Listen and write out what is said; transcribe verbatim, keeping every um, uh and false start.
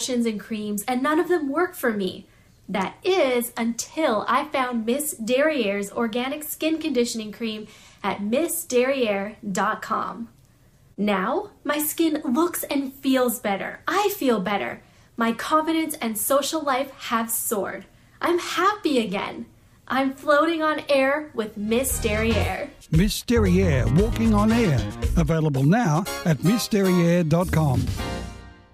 lotions and creams, and none of them work for me. That is until I found Miss Derriere's organic skin conditioning cream at miss derriere dot com. Now, my skin looks and feels better. I feel better. My confidence and social life have soared. I'm happy again. I'm floating on air with Miss Derriere. Miss Derriere, walking on air. Available now at miss derriere dot com.